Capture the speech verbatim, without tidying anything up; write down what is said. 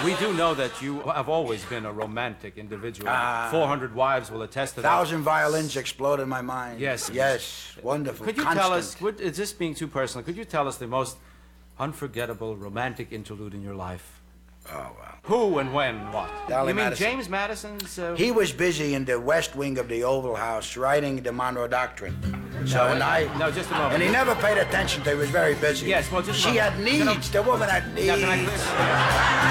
We do know that you have always been a romantic individual. Ah. four hundred wives will attest to that. Thousand violins explode in my mind. Yes. Yes. Wonderful. Could you Constant. tell us, would, is this being too personal, could you tell us the most unforgettable romantic interlude in your life? Oh, well. Who and when what? Dolly you mean Madison. James Madison's... Uh... He was busy in the west wing of the Oval House writing the Monroe Doctrine. So, No, and I... no, just a moment. And he never paid attention to it. He was very busy. Yes, well, just a She moment. had needs. The woman had needs. Now, can I-